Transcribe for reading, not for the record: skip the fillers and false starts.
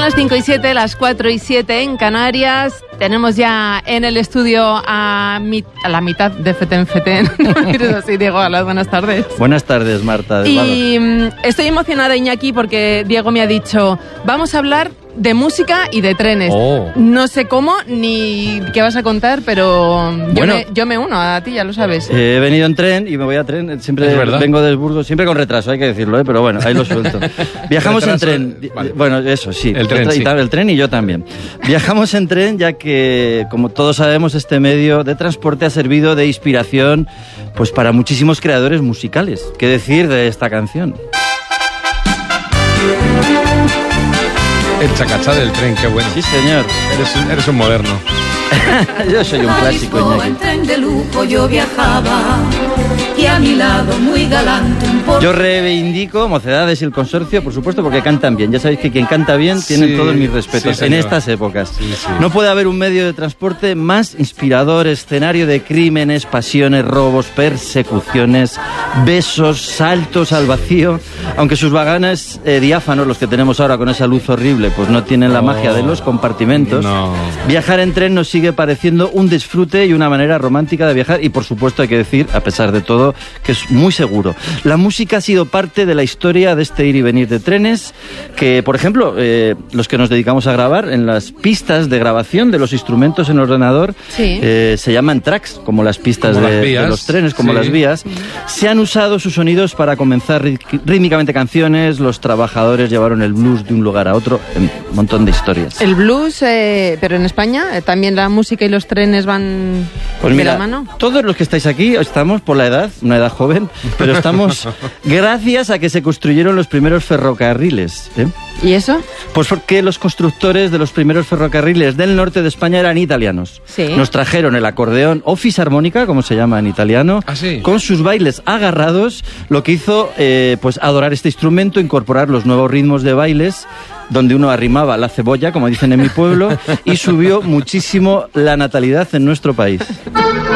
las 5:07, las 4:07 en Canarias. Tenemos ya en el estudio a la mitad de Feten Feten. No eres así, Diego. Hola, buenas tardes. Buenas tardes, Marta. Y estoy emocionada, Iñaki, porque Diego me ha dicho, vamos a hablar de música y de trenes. Oh. No sé cómo ni qué vas a contar, pero yo me uno a ti, ya lo sabes. He venido en tren y me voy a tren. Siempre vengo de Burgos, siempre con retraso, hay que decirlo, pero bueno, ahí lo suelto. Viajamos en tren. Vale. Bueno, eso sí. El tren, sí. El tren y yo también. Viajamos en tren ya que, como todos sabemos, este medio de transporte ha servido de inspiración pues para muchísimos creadores musicales. ¿Qué decir de esta canción? El chacachá del tren, qué bueno. Sí, señor. Eres un moderno. Yo soy un clásico, Iñaki. En tren de lujo yo viajaba y a mi lado muy galante un poco. Yo reivindico Mocedades y el Consorcio, por supuesto, porque cantan bien. Ya sabéis que quien canta bien tiene todos mis respetos en estas épocas. Sí. No puede haber un medio de transporte más inspirador, escenario de crímenes, pasiones, robos, persecuciones, besos, saltos al vacío. Aunque sus vagones diáfanos, los que tenemos ahora con esa luz horrible, pues no tienen la magia de los compartimentos. No. Viajar en tren nos sigue pareciendo un disfrute y una manera romántica de viajar, y por supuesto hay que decir, a pesar de todo, que es muy seguro. La música ha sido parte de la historia de este ir y venir de trenes, que por ejemplo los que nos dedicamos a grabar, en las pistas de grabación de los instrumentos en ordenador se llaman tracks, como las pistas como de los trenes, como las vías. Se han usado sus sonidos para comenzar rítmicamente canciones, los trabajadores llevaron el blues de un lugar a otro, un montón de historias. El blues, pero en España también la música y los trenes van de la mano. Todos los que estáis aquí estamos por la edad, una edad joven, pero estamos gracias a que se construyeron los primeros ferrocarriles. ¿Y eso? Pues porque los constructores de los primeros ferrocarriles del norte de España eran italianos. Sí. Nos trajeron el acordeón o fisarmónica, como se llama en italiano, con sus bailes agarrados, lo que hizo pues adorar este instrumento, incorporar los nuevos ritmos de bailes, donde uno arrimaba la cebolla, como dicen en mi pueblo, y subió muchísimo la natalidad en nuestro país.